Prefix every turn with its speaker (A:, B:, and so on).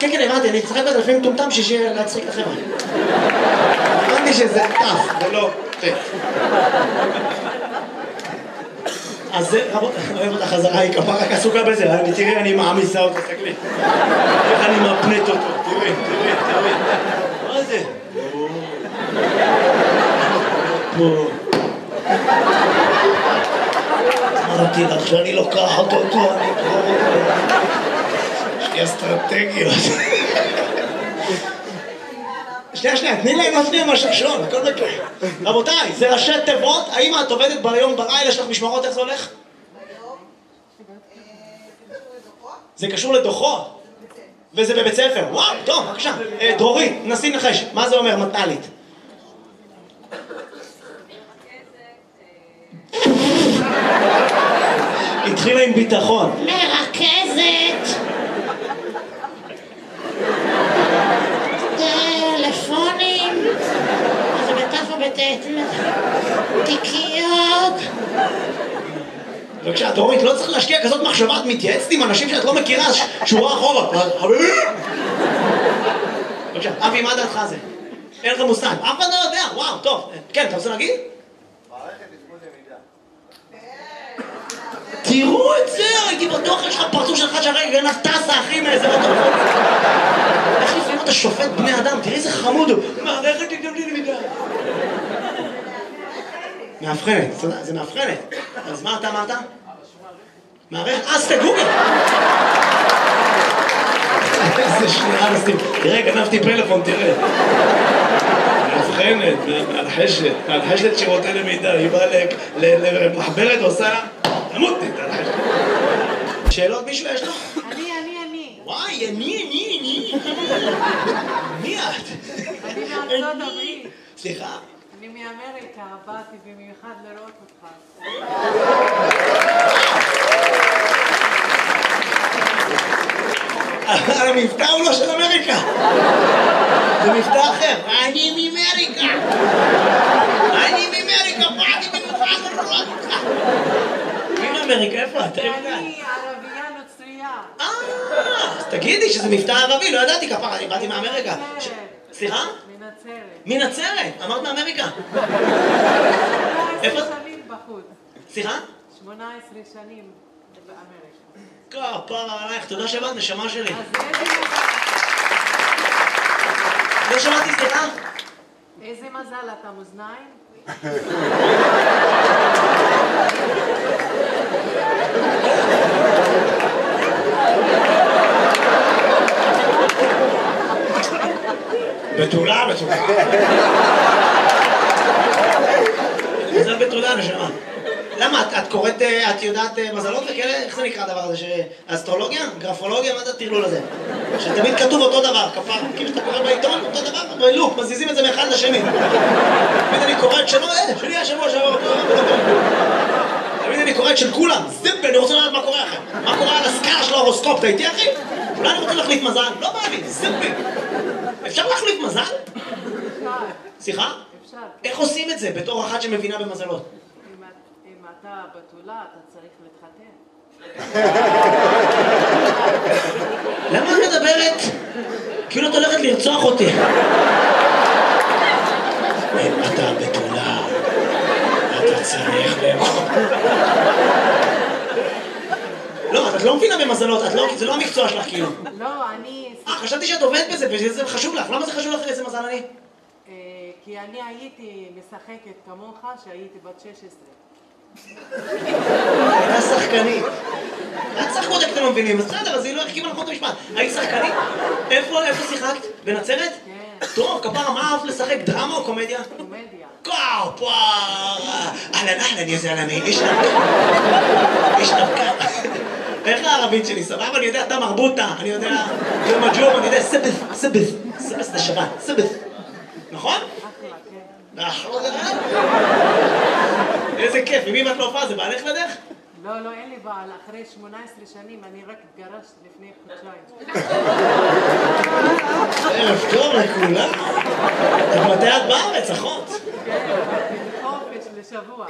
A: כן, כן, הבנתי, אני צחק בזה לפעמים טומטם שיהיה להצחיק לכם. הבנתי שזה טף, זה לא טף. אז זה, רבות, אוהב אותה חזרה, היא כפה רק עסוקה בזה, תראי, אני מעמיסה אותו, תסתכלי. איך אני מפנט אותו, תראי. מה זה? פה. אמרתי לך שאני לוקחת אותו, אני אקרור אותו. יש לי אסטרטגיות. שנייה, תני להם להפניע מהשקשון, הכל בקר. רבותיי, זה ראשי תיבות, האם את עובדת ביום בלילה, יש לך משמרות, איך זה הולך? זה קשור לדוחות. וזה בבית ספר. וואו, טוב, בבקשה. דרורית, נסי נחש, מה זה אומר מטלית? התחילה עם ביטחון.
B: מרכזת. טלפונים. זה בתף ובטט. תיקיות.
A: בבקשה, דרורית, לא צריך להשקיע כזאת מחשבה, את מתייעצת עם אנשים שאת לא מכירה, שורה אחורה. חביבי! בבקשה, אבי, מה דעתך זה? אין לך מושג. אף אחד לא יודע, וואו, טוב. כן, אתה רוצה להגיד? תראו את זה, הייתי בטוח, יש לך פרצוף שלך שהרגע גנב טסה, אחי, מאיזה בטוח. איך לפעמים אתה שופט בני אדם? תראי איזה חמוד הוא. מערכת תתגמלי למידה. מאבחנת, זה מאבחנת. אז מה אתה אמרת? מערכת, אז תגוגל. איזה שנייה, תראה, גנבתי פלאפון, תראה. מאבחנת, מהלחשת שירותי למידה, היא באה למחברת ועושה תמות תתלחשת. שאלות מישהו יש לו?
B: אני.
A: וואי, אני. מי את?
B: אני מארצות הברית.
A: סליחה?
B: אני מאמריקה, באתי במיוחד לראות אותך.
A: המבטא הוא לא של אמריקה. זה מבטא אחר. אני מאמריקה. באתי במיוחד לראות אותך. מי מאמריקה? איפה את?
B: אני ערבייה נוצרייה.
A: אז תגידי שזה מבטא ערבי, לא ידעתי כפרה, אני באתי מאמריקה. סליחה?
B: מנצרת.
A: מנצרת? אמרת מאמריקה.
B: 18 שנים בחוץ.
A: סליחה?
B: 18 שנים באמריקה.
A: כפרה עלייך, תודה שבאת, נשמה שלי.
B: אז
A: לא שמעתי, סליחה?
B: איזה מזל, אתה מאזניים?
A: בתולה. מזל בתולה, נשמה. למה? את קוראת, את יודעת מזלות וכאלה? איך זה נקרא הדבר הזה? אסטרולוגיה? גרפולוגיה? מה זה הטרלול הזה? שתמיד כתוב אותו דבר, כפר. כאילו שאתה קורא בעיתון, אותו דבר, בלופ, מזיזים את זה מאחד לשני. תמיד אני קורא את שלו, שלי השבוע שעבר. תמיד אני קורא את של כולם. זיפ, אני רוצה לדעת מה קורה אחר. מה קורה על הסקאלה של ההורוסקופ, אתה איתי אחי? אולי אני רוצה להחליף מזל? לא בא לי, זיפ. אפשר להחליף מזל?
B: אפשר.
A: סליחה?
B: אפשר.
A: איך עושים את זה בתור אחת שמבינה במזלות?
B: אם אתה בתולה, אתה צריך להתחתן.
A: למה את מדברת? כאילו את הולכת לרצוח אותי. אם אתה בתולה, אתה צריך לאכול. לא, את לא מבינה במזלות, זה לא המקצוע שלך כאילו.
B: לא, אני...
A: חשבתי שאת עובדת בזה וזה חשוב לך. למה זה חשוב לך איזה מזל אני?
B: כי אני הייתי משחקת כמוך שהייתי בת 16.
A: הייתה שחקנית. את שחקות אתם לא מבינים, אז בסדר, אז היא לא החכימה נכון את המשפט. היית שחקנית? איפה שיחקת? בנצרת?
B: כן.
A: טוב, כפרה, מה אהבת לשחק? דרמה או קומדיה?
B: קומדיה.
A: כפרה! אהלן, יא זלמי, איש נבקה. איך הערבית שלי? סבבה? אני יודע, אתה מרבוטה, אני יודע, זה מג'וב, אני יודע, סבס זה שבת, סבס. נכון?
B: אחלה, כן.
A: איזה כיף, ומי ואת לא הופעה? זה בעלך לדרך?
B: לא, אין לי בעל. אחרי 18 שנים אני רק התגרשת לפני חודשיים.
A: ערב טוב לכולם. מתי את בארץ, אחות?
B: כן, חופש לשבוע.